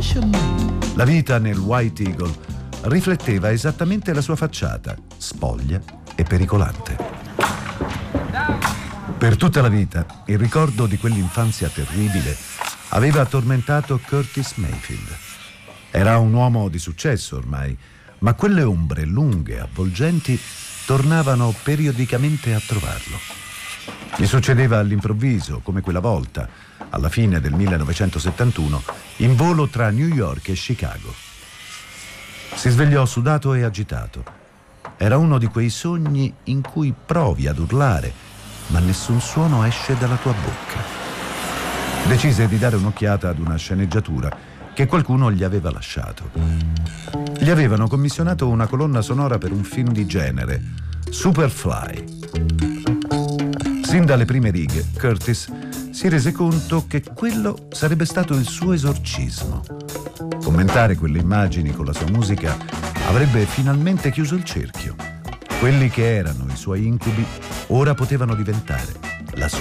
La vita nel White Eagle rifletteva esattamente la sua facciata, spoglia e pericolante. Per tutta la vita, il ricordo di quell'infanzia terribile aveva tormentato Curtis Mayfield. Era un uomo di successo ormai, ma quelle ombre lunghe, avvolgenti, tornavano periodicamente a trovarlo. Gli succedeva all'improvviso, come quella volta, alla fine del 1971, in volo tra New York e Chicago. Si svegliò sudato e agitato. Era uno di quei sogni in cui provi ad urlare, ma nessun suono esce dalla tua bocca. Decise di dare un'occhiata ad una sceneggiatura che qualcuno gli aveva lasciato. Gli avevano commissionato una colonna sonora per un film di genere, Superfly. Sin dalle prime righe, Curtis si rese conto che quello sarebbe stato il suo esorcismo. Commentare quelle immagini con la sua musica avrebbe finalmente chiuso il cerchio. Quelli che erano i suoi incubi ora potevano diventare la sua